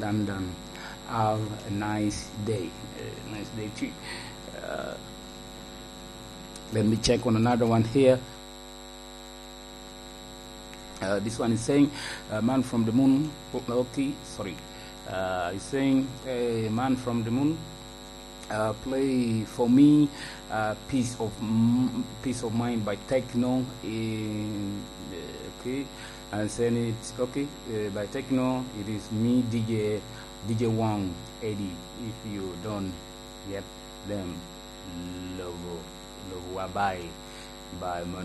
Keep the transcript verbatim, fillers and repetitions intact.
London. Have a nice day. A nice day too. Uh, let me check on another one here. Uh, this one is saying, uh, man from the moon. Okay, sorry. Uh, it's saying, a man from the moon. Uh, play for me, uh, peace of m peace of mind by Techno. In uh, okay, and saying it okay uh, by Techno. It is me, D J D J Wang Eddie. If you don't get them, logo logo by by.